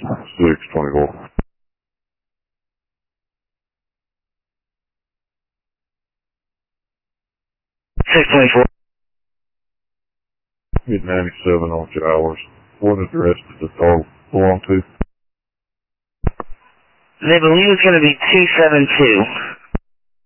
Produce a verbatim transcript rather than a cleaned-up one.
six twenty-four. six twenty-four. Mid ninety-seven on Showers. What address does the car belong to? They believe it's going to be two seven two.